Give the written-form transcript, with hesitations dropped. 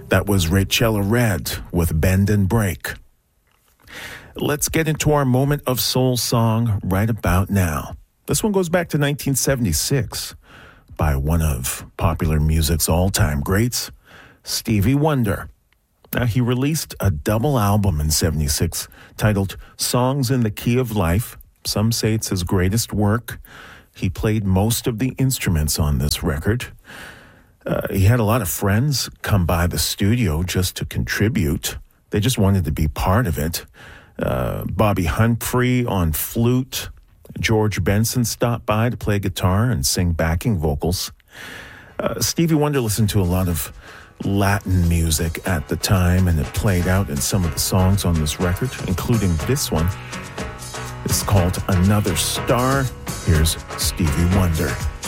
That was Rachella Red with Bend and Break. Let's get into our moment of soul song right about now. This one goes back to 1976 by one of popular music's all-time greats, Stevie Wonder. Now, he released a double album in 76 titled Songs in the Key of Life. Some say it's his greatest work. He played most of the instruments on this record. He had a lot of friends come by the studio just to contribute. They just wanted to be part of it. Bobby Humphrey on flute. George Benson stopped by to play guitar and sing backing vocals. Stevie Wonder listened to a lot of Latin music at the time, and it played out in some of the songs on this record, including this one. It's called Another Star. Here's Stevie Wonder.